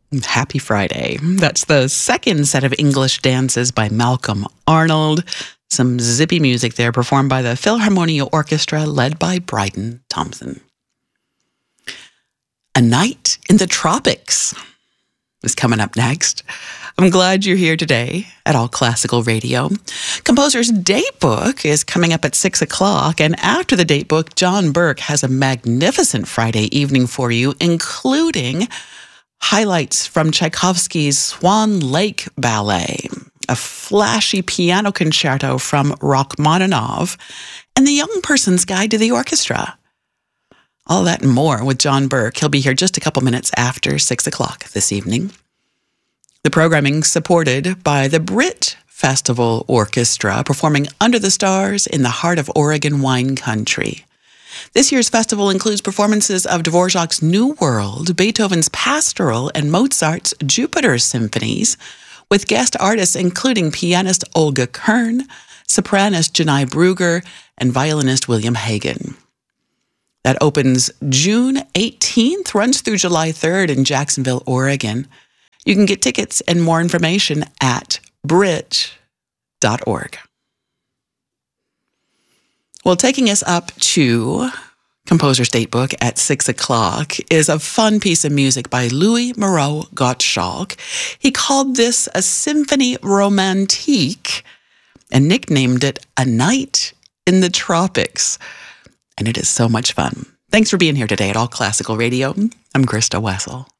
Happy Friday. That's the second set of English dances by Malcolm Arnold. Some zippy music there performed by the Philharmonia Orchestra led by Bryden Thompson. A Night in the Tropics is coming up next. I'm glad you're here today at All Classical Radio. Composer's Date Book is coming up at 6 o'clock, and after the Date Book, John Burke has a magnificent Friday evening for you, including highlights from Tchaikovsky's Swan Lake Ballet, a flashy piano concerto from Rachmaninoff, and the Young Person's Guide to the Orchestra. All that and more with John Burke. He'll be here just a couple minutes after 6 o'clock this evening. The programming supported by the Brit Festival Orchestra, performing Under the Stars in the heart of Oregon wine country. This year's festival includes performances of Dvorak's New World, Beethoven's Pastoral, and Mozart's Jupiter symphonies, with guest artists including pianist Olga Kern, sopranost Janai Brugger, and violinist William Hagen. That opens June 18th, runs through July 3rd in Jacksonville, Oregon. You can get tickets and more information at brit.org. Well, taking us up to Composer's Date Book at 6 o'clock is a fun piece of music by Louis Moreau Gottschalk. He called this a symphony romantique and nicknamed it A Night in the Tropics. And it is so much fun. Thanks for being here today at All Classical Radio. I'm Krista Wessel.